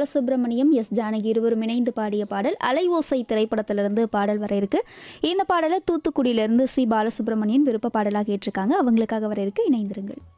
Balasubramaniam, S Janaki இருவரும் இணைந்து பாடிய பாடல் அலை ஓசை திரைப்படத்திலிருந்து பாடல் வர இருக்கு. இந்த பாடலை தூத்துக்குடியிலிருந்து சி பாலசுப்ரமணியன் விருப்ப பாடலாக ஏற்றிருக்காங்க. அவங்களுக்காக வர இருக்கு. இணைந்திருங்கள்.